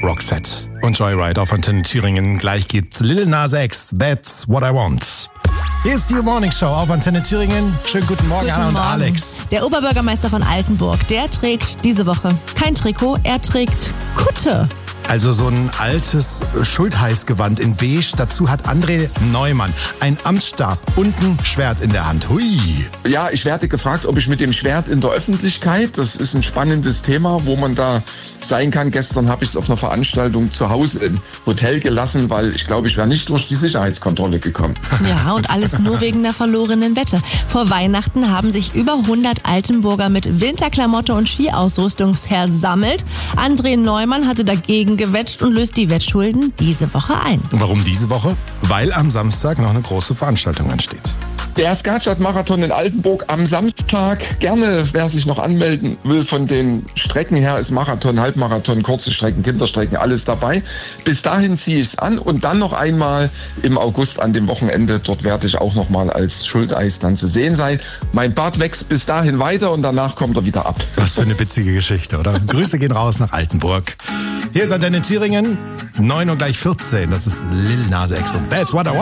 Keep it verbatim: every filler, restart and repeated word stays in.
Roxette und Joyride auf Antenne Thüringen. Gleich gibt's Lil Nas X, That's What I Want. Hier ist die Morning Show auf Antenne Thüringen. Schönen guten Morgen, Guten Anna und Morgen. Alex. Der Oberbürgermeister von Altenburg, der trägt diese Woche kein Trikot, er trägt Kutte. Also so ein altes Schultheißgewand in beige. Dazu hat André Neumann einen Amtsstab und ein Schwert in der Hand. Hui. Ja, ich werde gefragt, ob ich mit dem Schwert in der Öffentlichkeit, das ist ein spannendes Thema, wo man da sein kann. Gestern habe ich es auf einer Veranstaltung zu Hause im Hotel gelassen, weil ich glaube, ich wäre nicht durch die Sicherheitskontrolle gekommen. Ja, und alles nur wegen der verlorenen Wette. Vor Weihnachten haben sich über hundert Altenburger mit Winterklamotte und Skiausrüstung versammelt. André Neumann hatte dagegen gewettet und löst die Wettschulden diese Woche ein. Und warum diese Woche? Weil am Samstag noch eine große Veranstaltung ansteht. Der Skatstadt-Marathon in Altenburg am Samstag. Gerne, wer sich noch anmelden will, von den Strecken her ist Marathon, Halbmarathon, kurze Strecken, Kinderstrecken, alles dabei. Bis dahin ziehe ich es an und dann noch einmal im August an dem Wochenende. Dort werde ich auch noch mal als Schulteis dann zu sehen sein. Mein Bart wächst bis dahin weiter und danach kommt er wieder ab. Was für eine witzige Geschichte, oder? Grüße gehen raus nach Altenburg. Hier ist Antenne Thüringen, neun Uhr gleich vierzehn. Das ist Lil Nas X und That's What I Want.